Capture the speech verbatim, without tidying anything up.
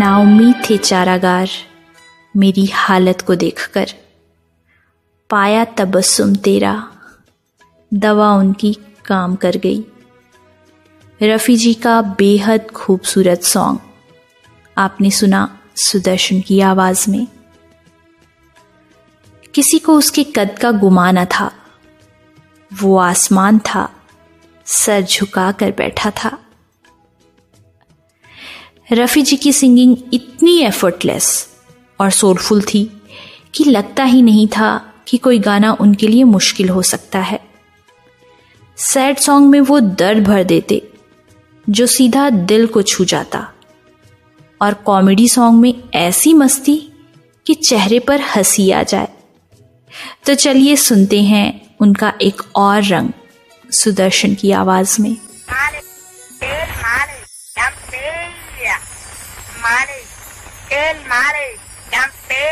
नाउम्मीद थे चारागार मेरी हालत को देखकर, पाया तबस्सुम तेरा, दवा उनकी काम कर गई। रफ़ी जी का बेहद खूबसूरत सॉन्ग आपने सुना सुदर्शन की आवाज़ में। किसी को उसके कद का गुमा न था, वो आसमान था, सर झुका कर बैठा था। रफ़ी जी की सिंगिंग इतनी एफर्टलेस और सोलफुल थी कि लगता ही नहीं था कि कोई गाना उनके लिए मुश्किल हो सकता है। सैड सॉन्ग में वो दर्द भर देते जो सीधा दिल को छू जाता, और कॉमेडी सॉन्ग में ऐसी मस्ती कि चेहरे पर हंसी आ जाए। तो चलिए सुनते हैं उनका एक और रंग सुदर्शन की आवाज में। Mare, el mare, campe,